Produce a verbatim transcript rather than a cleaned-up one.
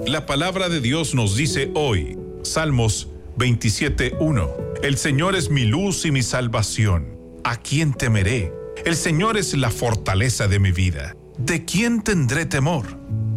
La palabra de Dios nos dice hoy, Salmos veintisiete uno, el Señor es mi luz y mi salvación. ¿A quién temeré? El Señor es la fortaleza de mi vida. ¿De quién tendré temor?